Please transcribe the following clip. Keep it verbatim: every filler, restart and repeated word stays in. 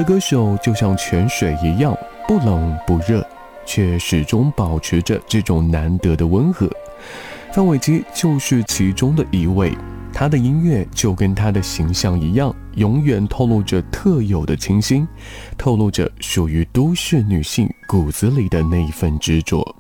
歌手就像泉水一样，不冷不热，却始终保持着这种难得的温和。范玮琪就是其中的一位，他的音乐就跟他的形象一样，永远透露着特有的清新，透露着属于都市女性骨子里的那一份执着。